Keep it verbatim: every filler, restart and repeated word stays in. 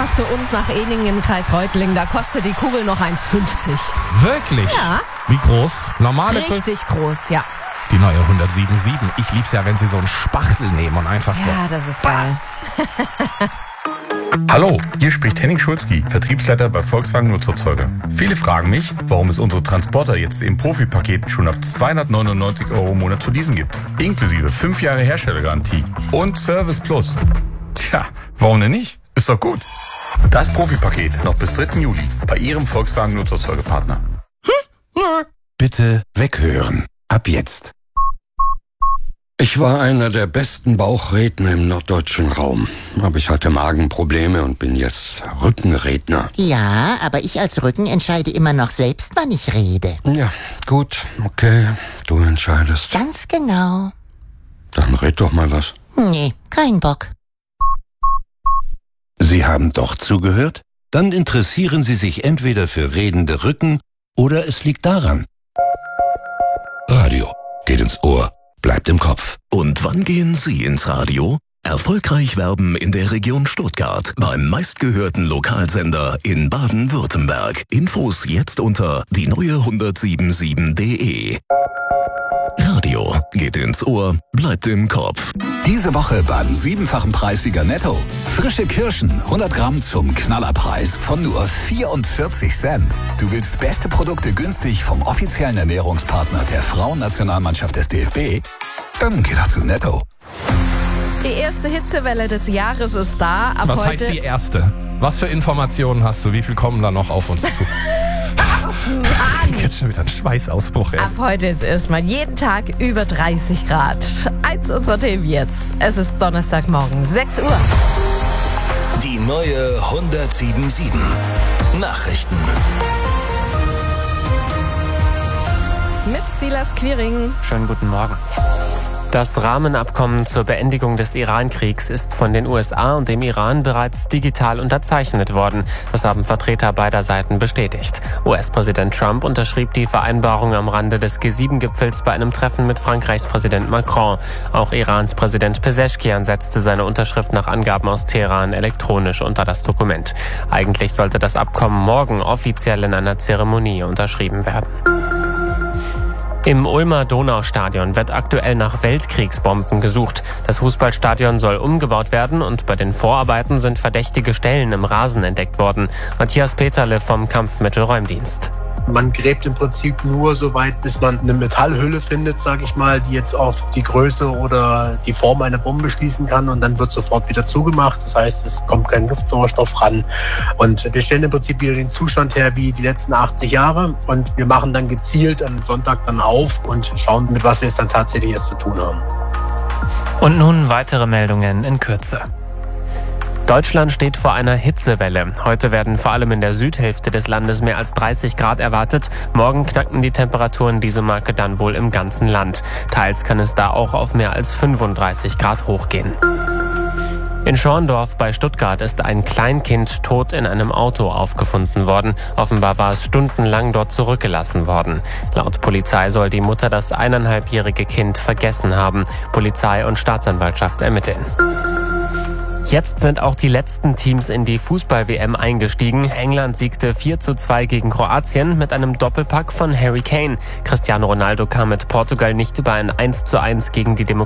Fahrt zu uns nach Ehningen im Kreis Reutlingen, da kostet die Kugel noch eins fünfzig. Wirklich? Ja. Wie groß? Normale Kugel? Richtig groß, ja. Die neue hundertsiebenundsiebzig. Ich lieb's ja, wenn sie so einen Spachtel nehmen und einfach so. Ja, das ist geil. Hallo, hier spricht Henning Schulzki, Vertriebsleiter bei Volkswagen Nutzerzeuger. Viele fragen mich, warum es unsere Transporter jetzt im Profi-Paket schon ab zweihundertneunundneunzig Euro im Monat zu leasen gibt. Inklusive fünf Jahre Herstellergarantie und Service Plus. Tja, warum denn nicht? Ist doch gut. Das Profi-Paket noch bis dritten Juli bei Ihrem Volkswagen Nutzerzeugerpartner. Bitte weghören. Ab jetzt. Ich war einer der besten Bauchredner im norddeutschen Raum. Aber ich hatte Magenprobleme und bin jetzt Rückenredner. Ja, aber ich als Rücken entscheide immer noch selbst, wann ich rede. Ja, gut, okay, du entscheidest. Ganz genau. Dann red doch mal was. Nee, kein Bock. Sie haben doch zugehört? Dann interessieren Sie sich entweder für redende Rücken oder es liegt daran. Radio geht ins Ohr, bleibt im Kopf. Und wann gehen Sie ins Radio? Erfolgreich werben in der Region Stuttgart beim meistgehörten Lokalsender in Baden-Württemberg. Infos jetzt unter die neue hundertsiebenundsiebzig punkt de. Radio geht ins Ohr, bleibt im Kopf. Diese Woche beim siebenfachen Preissieger Netto. Frische Kirschen, hundert Gramm zum Knallerpreis von nur vierundvierzig Cent. Du willst beste Produkte günstig vom offiziellen Ernährungspartner der Frauennationalmannschaft des D F B? Dann geh doch zu Netto. Die erste Hitzewelle des Jahres ist da. Ab Was heute heißt die erste? Was für Informationen hast du? Wie viel kommen da noch auf uns zu? Ich krieg jetzt schon wieder einen Schweißausbruch, ey. Ab heute ist erstmal jeden Tag über dreißig Grad. Eins unserer Themen jetzt. Es ist Donnerstagmorgen, sechs Uhr. Die neue hundertsiebenundsiebzig. Nachrichten. Mit Silas Quiring. Schönen guten Morgen. Das Rahmenabkommen zur Beendigung des Iran-Kriegs ist von den U S A und dem Iran bereits digital unterzeichnet worden. Das haben Vertreter beider Seiten bestätigt. U S-Präsident Trump unterschrieb die Vereinbarung am Rande des G sieben Gipfels bei einem Treffen mit Frankreichs Präsident Macron. Auch Irans Präsident Pezeshkian setzte seine Unterschrift nach Angaben aus Teheran elektronisch unter das Dokument. Eigentlich sollte das Abkommen morgen offiziell in einer Zeremonie unterschrieben werden. Im Ulmer Donaustadion wird aktuell nach Weltkriegsbomben gesucht. Das Fußballstadion soll umgebaut werden und bei den Vorarbeiten sind verdächtige Stellen im Rasen entdeckt worden. Matthias Peterle vom Kampfmittelräumdienst. Man gräbt im Prinzip nur so weit, bis man eine Metallhülle findet, sage ich mal, die jetzt auf die Größe oder die Form einer Bombe schließen kann, und dann wird sofort wieder zugemacht. Das heißt, es kommt kein Luftsauerstoff ran. Und wir stellen im Prinzip wieder den Zustand her wie die letzten achtzig Jahre, und wir machen dann gezielt am Sonntag dann auf und schauen, mit was wir es dann tatsächlich erst zu tun haben. Und nun weitere Meldungen in Kürze. Deutschland steht vor einer Hitzewelle. Heute werden vor allem in der Südhälfte des Landes mehr als dreißig Grad erwartet. Morgen knacken die Temperaturen diese Marke dann wohl im ganzen Land. Teils kann es da auch auf mehr als fünfunddreißig Grad hochgehen. In Schorndorf bei Stuttgart ist ein Kleinkind tot in einem Auto aufgefunden worden. Offenbar war es stundenlang dort zurückgelassen worden. Laut Polizei soll die Mutter das eineinhalbjährige Kind vergessen haben. Polizei und Staatsanwaltschaft ermitteln. Jetzt sind auch die letzten Teams in die Fußball-W M eingestiegen. England siegte vier zu zwei gegen Kroatien mit einem Doppelpack von Harry Kane. Cristiano Ronaldo kam mit Portugal nicht über ein eins zu eins gegen die Demokratie.